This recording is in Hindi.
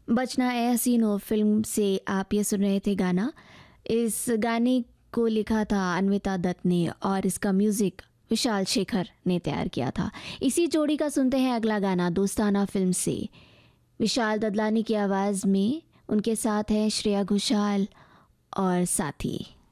बचना ए हसीनो फिल्म से आप ये सुन रहे थे गाना। इस गाने को लिखा था अन्विता दत्त ने और इसका म्यूज़िक विशाल शेखर ने तैयार किया था। इसी जोड़ी का सुनते हैं अगला गाना दोस्ताना फिल्म से। विशाल ददलानी की आवाज़ में उनके साथ हैं श्रेया घोषाल और साथी।